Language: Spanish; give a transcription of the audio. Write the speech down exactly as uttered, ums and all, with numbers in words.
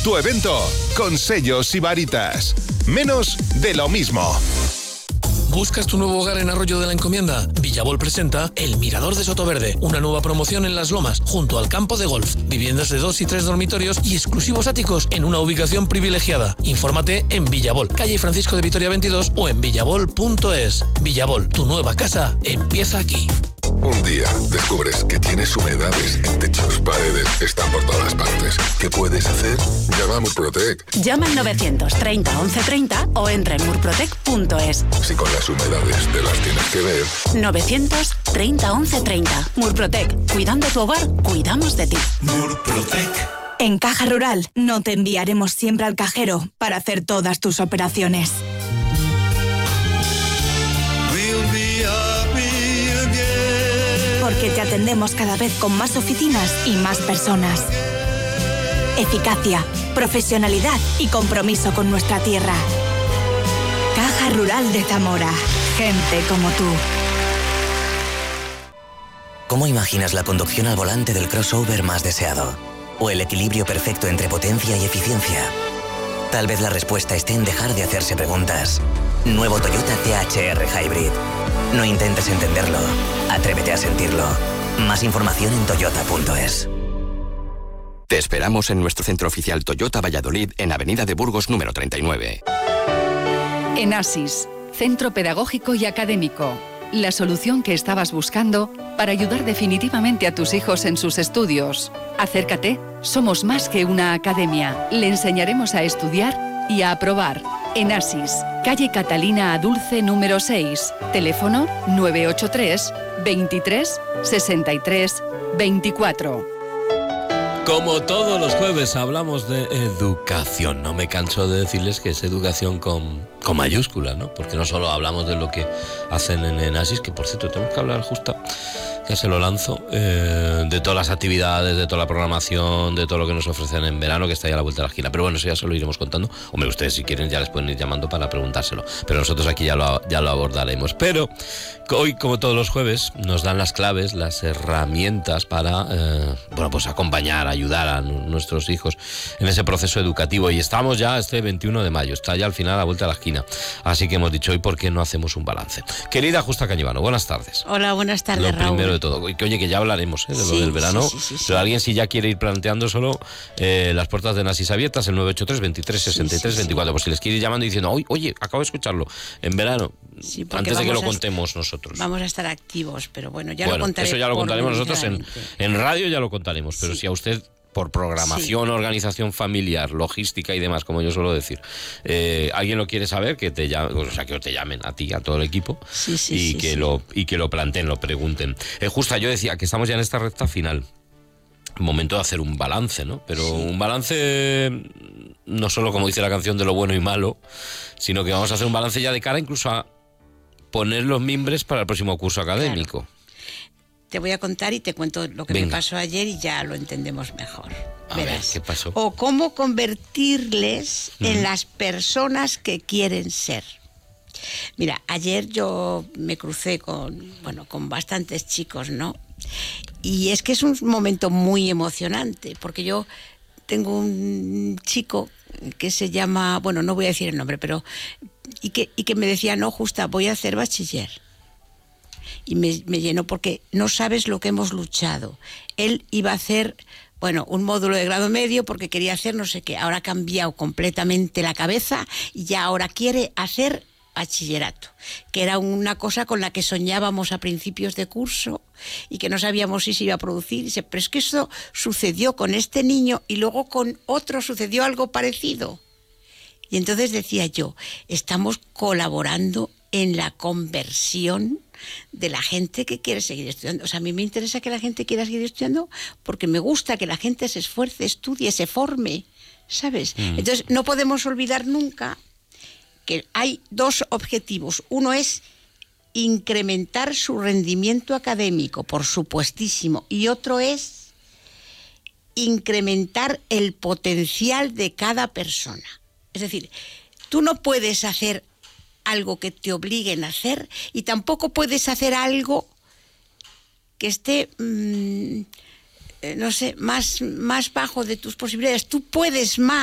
Tu evento con sello Sibaritas. Menos de lo mismo. ¿Buscas tu nuevo hogar en Arroyo de la Encomienda? Villabol presenta El Mirador de Sotoverde, una nueva promoción en Las Lomas, junto al campo de golf. Viviendas de dos y tres dormitorios y exclusivos áticos en una ubicación privilegiada. Infórmate en Villabol, calle Francisco de Vitoria veintidós o en villabol punto es. Villabol, tu nueva casa empieza aquí. Un día descubres que tienes humedades en techos, paredes, están por todas partes. ¿Qué puedes hacer? Llama a Murprotec. Llama al novecientos treinta once treinta o entra en murprotec punto es. Si con las humedades te las tienes que ver. novecientos treinta once treinta. Murprotec. Cuidando tu hogar, cuidamos de ti. Murprotec. En Caja Rural no te enviaremos siempre al cajero para hacer todas tus operaciones. Porque te atendemos cada vez con más oficinas y más personas. Eficacia, profesionalidad y compromiso con nuestra tierra. Caja Rural de Zamora. Gente como tú. ¿Cómo imaginas la conducción al volante del crossover más deseado? ¿O el equilibrio perfecto entre potencia y eficiencia? Tal vez la respuesta esté en dejar de hacerse preguntas. Nuevo Toyota T H R Hybrid. No intentes entenderlo, atrévete a sentirlo. Más información en toyota punto es. Te esperamos en nuestro centro oficial Toyota Valladolid, en Avenida de Burgos número treinta y nueve. Enasis, Centro Pedagógico y Académico. La solución que estabas buscando para ayudar definitivamente a tus hijos en sus estudios. Acércate, somos más que una academia. Le enseñaremos a estudiar y a aprobar. Enasis, calle Catalina Adulce número seis, teléfono nueve ocho tres, veintitrés, sesenta y tres, veinticuatro. Como todos los jueves hablamos de educación, no me canso de decirles que es educación con, con mayúscula, ¿no? Porque no solo hablamos de lo que hacen en Enasis, que por cierto tenemos que hablar justo, ya se lo lanzo, eh, de todas las actividades, de toda la programación, de todo lo que nos ofrecen en verano, que está ya a la vuelta de la esquina. Pero bueno, eso ya se lo iremos contando. Hombre, ustedes si quieren ya les pueden ir llamando para preguntárselo, pero nosotros aquí ya lo, ya lo abordaremos. Pero hoy, como todos los jueves, nos dan las claves, las herramientas para, eh, bueno, pues acompañar, ayudar a nuestros hijos en ese proceso educativo. Y estamos ya este veintiuno de mayo, está ya al final a la vuelta de la esquina. Así que hemos dicho hoy, ¿por qué no hacemos un balance? Querida Justa Cañivano, buenas tardes. Hola, buenas tardes, Lo Raúl. primero de todo, que oye, que ya hablaremos ¿eh? de sí, lo del verano, sí, sí, sí, pero sí. alguien si ya quiere ir planteando solo eh, las puertas de Enasis abiertas, el nueve ocho tres, veintitrés, sesenta y tres, veinticuatro, pues si les quiere ir llamando y diciendo, oye, oye, acabo de escucharlo, en verano, sí, antes de que lo a, contemos nosotros. Vamos a estar activos, pero bueno, ya bueno, lo contaremos. Eso ya lo contaremos nosotros en, en radio, ya lo contaremos, pero sí. Si a usted por programación, sí. organización familiar, logística y demás, como yo suelo decir. Eh, ¿Alguien lo quiere saber? Que te llame, o sea, que te llamen a ti, a todo el equipo, sí, sí, y, sí, que sí. Lo, y que lo planteen, lo pregunten. Eh, Justa, yo decía que estamos ya en esta recta final. Momento de hacer un balance, ¿no? Pero sí. un balance no solo, como dice la canción, de lo bueno y malo, sino que vamos a hacer un balance ya de cara incluso a poner los mimbres para el próximo curso académico. Claro. Te voy a contar y te cuento lo que Venga. me pasó ayer y ya lo entendemos mejor. A Verás. ver, ¿qué pasó? O cómo convertirles mm. en las personas que quieren ser. Mira, ayer yo me crucé con, bueno, con bastantes chicos, ¿no? Y es que es un momento muy emocionante, porque yo tengo un chico que se llama, bueno, no voy a decir el nombre, pero y que, y que me decía, no, Justa, voy a hacer bachiller. Y me, me llenó porque no sabes lo que hemos luchado. Él iba a hacer, bueno, un módulo de grado medio porque quería hacer no sé qué. Ahora ha cambiado completamente la cabeza y ya ahora quiere hacer bachillerato, que era una cosa con la que soñábamos a principios de curso y que no sabíamos si se iba a producir. Pero es que eso sucedió con este niño y luego con otro sucedió algo parecido. Y entonces decía yo, estamos colaborando en la conversión de la gente que quiere seguir estudiando. O sea, a mí me interesa que la gente quiera seguir estudiando porque me gusta que la gente se esfuerce, estudie, se forme, ¿sabes? Mm. Entonces, no podemos olvidar nunca que hay dos objetivos. Uno es incrementar su rendimiento académico, por supuestísimo, y otro es incrementar el potencial de cada persona. Es decir, tú no puedes hacer algo que te obliguen a hacer y tampoco puedes hacer algo que esté, mmm, no sé, más, más bajo de tus posibilidades. Tú puedes más.